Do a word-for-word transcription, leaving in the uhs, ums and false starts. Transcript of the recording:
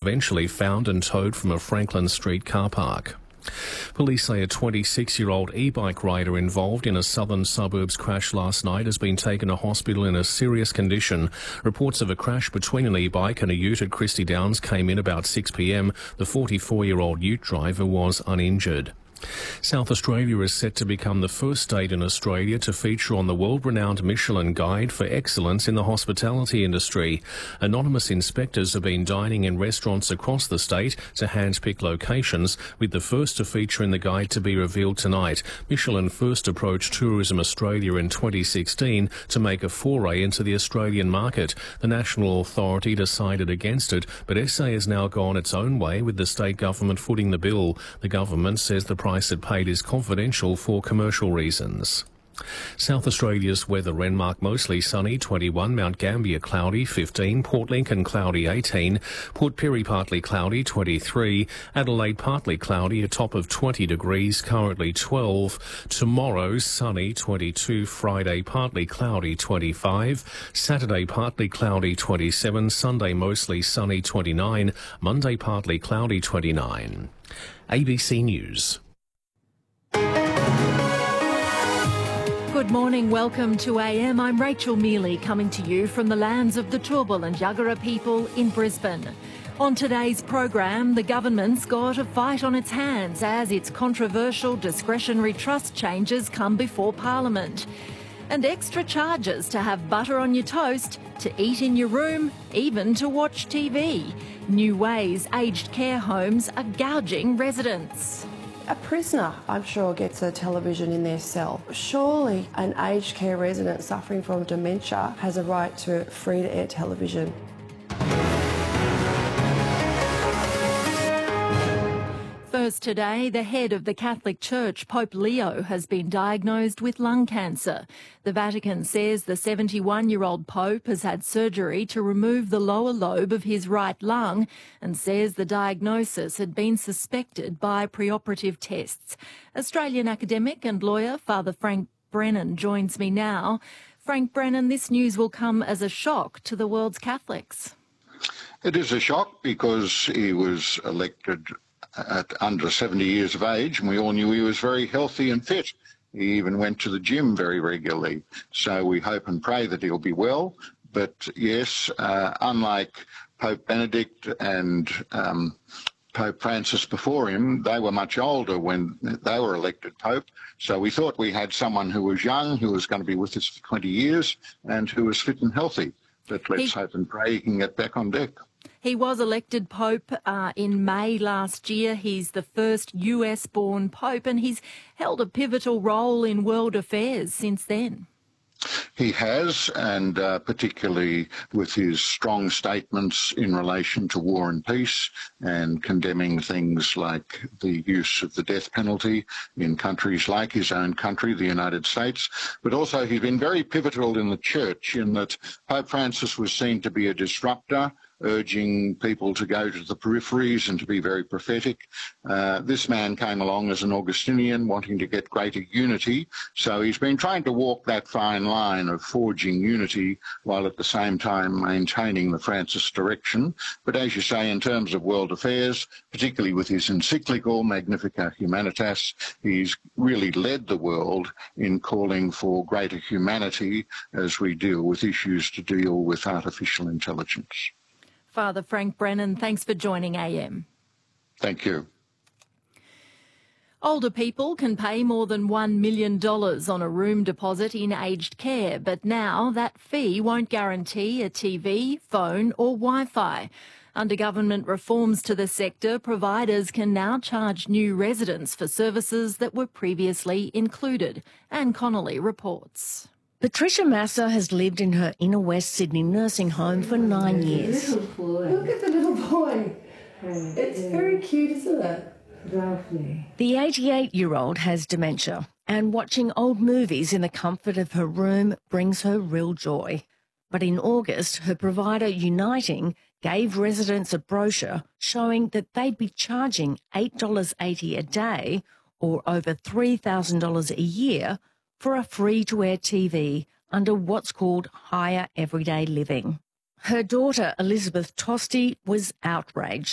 eventually found and towed from a Franklin Street car park. Police say a twenty-six-year-old e-bike rider involved in a southern suburbs crash last night has been taken to hospital in a serious condition. Reports of a crash between an e-bike and a ute at Christie Downs came in about six p m. The forty-four-year-old ute driver was uninjured. South Australia is set to become the first state in Australia to feature on the world-renowned Michelin Guide for excellence in the hospitality industry. Anonymous inspectors have been dining in restaurants across the state to hand-pick locations, with the first to feature in the guide to be revealed tonight. Michelin first approached Tourism Australia in twenty sixteen to make a foray into the Australian market. The national authority decided against it, but S A has now gone its own way, with the state government footing the bill. The government says the price it paid is confidential for commercial reasons. South Australia's weather: Renmark mostly sunny twenty-one, Mount Gambier cloudy fifteen, Port Lincoln cloudy eighteen, Port Pirie partly cloudy twenty-three, Adelaide partly cloudy a top of twenty degrees, currently twelve. Tomorrow sunny twenty-two, Friday partly cloudy twenty-five, Saturday partly cloudy twenty-seven, Sunday mostly sunny twenty-nine, Monday partly cloudy twenty-nine. A B C News. Good morning, welcome to A M. I'm Rachel Mealy, coming to you from the lands of the Turrbal and Yuggera people in Brisbane. On today's program, the government's got a fight on its hands as its controversial discretionary trust changes come before Parliament. And extra charges to have butter on your toast, to eat in your room, even to watch T V. New ways aged care homes are gouging residents. A prisoner, I'm sure, gets a television in their cell. Surely an aged care resident suffering from dementia has a right to free-to-air television. First today, the head of the Catholic Church, Pope Leo, has been diagnosed with lung cancer. The Vatican says the seventy-one-year-old Pope has had surgery to remove the lower lobe of his right lung and says the diagnosis had been suspected by preoperative tests. Australian academic and lawyer Father Frank Brennan joins me now. Frank Brennan, this news will come as a shock to the world's Catholics. It is a shock because he was elected at under seventy years of age, and we all knew he was very healthy and fit. He even went to the gym very regularly. So we hope and pray that he'll be well. But yes, uh, unlike Pope Benedict and um, Pope Francis before him, they were much older when they were elected Pope. So we thought we had someone who was young, who was going to be with us for twenty years, and who was fit and healthy. But let's he, hope and pray he can get back on deck. He was elected Pope uh, in May last year. He's the first U S-born Pope, and he's held a pivotal role in world affairs since then. He has, and uh, particularly with his strong statements in relation to war and peace and condemning things like the use of the death penalty in countries like his own country, the United States. But also he's been very pivotal in the church in that Pope Francis was seen to be a disruptor, urging people to go to the peripheries and to be very prophetic. Uh, this man came along as an Augustinian, wanting to get greater unity. So he's been trying to walk that fine line of forging unity while at the same time maintaining the Francis direction. But as you say, in terms of world affairs, particularly with his encyclical Magnificat Humanitas, he's really led the world in calling for greater humanity as we deal with issues to deal with artificial intelligence. Father Frank Brennan, thanks for joining A M. Thank you. Older people can pay more than one million dollars on a room deposit in aged care, but now that fee won't guarantee a T V, phone or Wi-Fi. Under government reforms to the sector, providers can now charge new residents for services that were previously included. Anne Connolly reports. Patricia Massa has lived in her inner West Sydney nursing home for nine years. Look at the little boy. It's very cute, isn't it? Lovely. The eighty-eight-year-old has dementia, and watching old movies in the comfort of her room brings her real joy. But in August, her provider, Uniting, gave residents a brochure showing that they'd be charging eight dollars eighty a day, or over three thousand dollars a year, for a free-to-air T V under what's called higher everyday living. Her daughter, Elizabeth Tosti, was outraged.